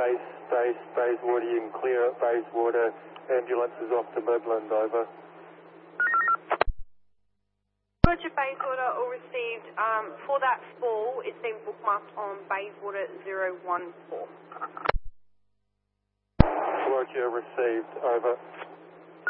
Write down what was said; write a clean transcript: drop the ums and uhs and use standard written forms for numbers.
Bayswater, you can clear at Bayswater. Ambulance is off to Midland, over. Roger, Bayswater, all received. For that fall, it's been bookmarked on Bayswater 014. Roger, received, over.